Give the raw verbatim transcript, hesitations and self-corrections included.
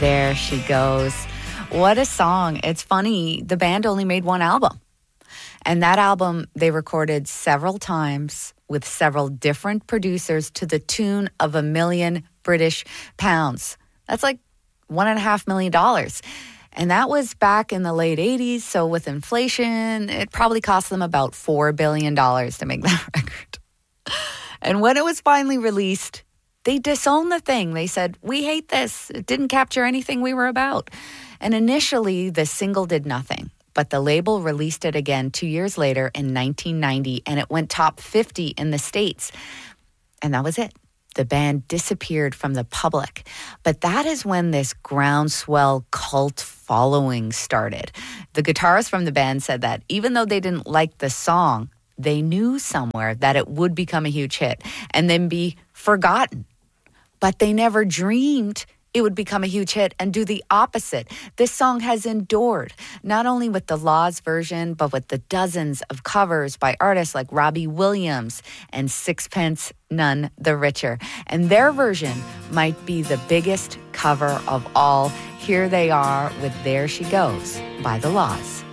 There She Goes. What a song. It's funny, the band only made one album. And that album they recorded several times with several different producers to the tune of a million British pounds. That's like one and a half million dollars. And that was back in the late eighties. So with inflation, it probably cost them about four billion dollars to make that record. And when it was finally released, they disowned the thing. They said, we hate this. It didn't capture anything we were about. And initially, the single did nothing. But the label released it again two years later in nineteen ninety, and it went top fifty in the States. And that was it. The band disappeared from the public. But that is when this groundswell cult following started. The guitarist from the band said that even though they didn't like the song, they knew somewhere that it would become a huge hit and then be forgotten. But they never dreamed it would become a huge hit and do the opposite. This song has endured, not only with the Laws version, but with the dozens of covers by artists like Robbie Williams and Sixpence None the Richer. And their version might be the biggest cover of all. Here they are with There She Goes by the Laws.